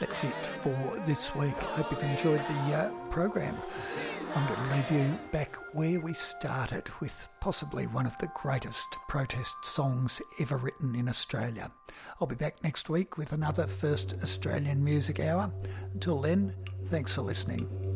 That's it for this week. Hope you've enjoyed the program. I'm going to leave you back where we started with possibly one of the greatest protest songs ever written in Australia. I'll be back next week with another First Australian Music Hour. Until then, thanks for listening.